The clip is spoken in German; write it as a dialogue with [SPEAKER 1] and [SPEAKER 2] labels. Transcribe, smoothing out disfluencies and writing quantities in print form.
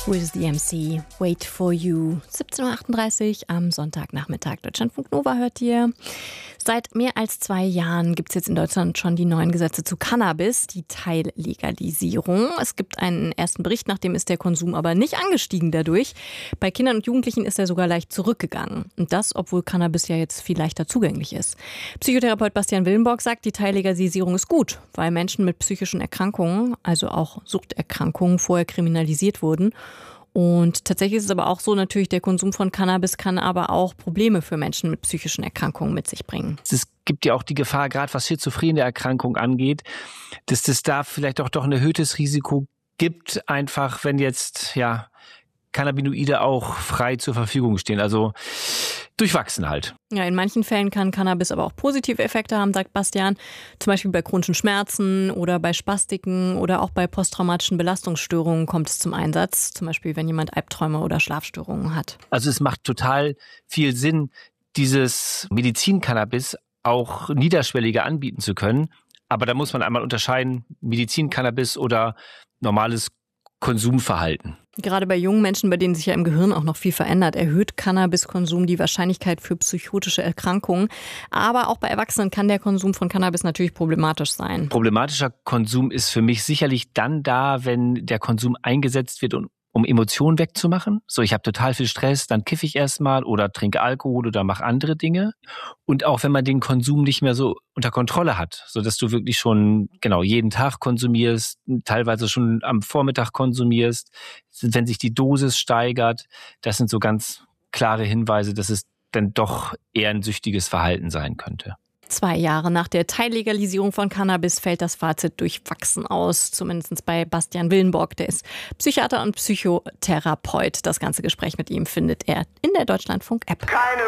[SPEAKER 1] With the MC, Wait for You. 17.38 Uhr am Sonntagnachmittag. Deutschlandfunk Nova hört ihr. Seit mehr als 2 Jahren gibt es jetzt in Deutschland schon die neuen Gesetze zu Cannabis, die Teillegalisierung. Es gibt einen ersten Bericht, nachdem ist der Konsum aber nicht angestiegen dadurch. Bei Kindern und Jugendlichen ist er sogar leicht zurückgegangen. Und das, obwohl Cannabis ja jetzt viel leichter zugänglich ist. Psychotherapeut Bastian Willenborg sagt, die Teillegalisierung ist gut, weil Menschen mit psychischen Erkrankungen, also auch Suchterkrankungen, vorher kriminalisiert wurden. Und tatsächlich ist es aber auch so, natürlich der Konsum von Cannabis kann aber auch Probleme für Menschen mit psychischen Erkrankungen mit sich bringen.
[SPEAKER 2] Es gibt ja auch die Gefahr, gerade was schizophrene Erkrankung angeht, dass es da vielleicht auch doch ein erhöhtes Risiko gibt, einfach wenn jetzt Cannabinoide auch frei zur Verfügung stehen. Also durchwachsen halt.
[SPEAKER 1] Ja, in manchen Fällen kann Cannabis aber auch positive Effekte haben, sagt Bastian. Zum Beispiel bei chronischen Schmerzen oder bei Spastiken oder auch bei posttraumatischen Belastungsstörungen kommt es zum Einsatz. Zum Beispiel, wenn jemand Albträume oder Schlafstörungen hat.
[SPEAKER 2] Also es macht total viel Sinn, dieses Medizin-Cannabis auch niederschwelliger anbieten zu können. Aber da muss man einmal unterscheiden, Medizin-Cannabis oder normales Konsumverhalten.
[SPEAKER 1] Gerade bei jungen Menschen, bei denen sich ja im Gehirn auch noch viel verändert, erhöht Cannabiskonsum die Wahrscheinlichkeit für psychotische Erkrankungen. Aber auch bei Erwachsenen kann der Konsum von Cannabis natürlich problematisch sein.
[SPEAKER 2] Problematischer Konsum ist für mich sicherlich dann da, wenn der Konsum eingesetzt wird, um Emotionen wegzumachen. So, ich habe total viel Stress, dann kiffe ich erstmal oder trinke Alkohol oder mache andere Dinge. Und auch wenn man den Konsum nicht mehr so unter Kontrolle hat, sodass du wirklich schon jeden Tag konsumierst, teilweise schon am Vormittag konsumierst, wenn sich die Dosis steigert, das sind so ganz klare Hinweise, dass es dann doch eher ein süchtiges Verhalten sein könnte.
[SPEAKER 1] 2 Jahre nach der Teillegalisierung von Cannabis fällt das Fazit durchwachsen aus, zumindest bei Bastian Willenborg, der ist Psychiater und Psychotherapeut. Das ganze Gespräch mit ihm findet er in der Deutschlandfunk-App.
[SPEAKER 3] Keine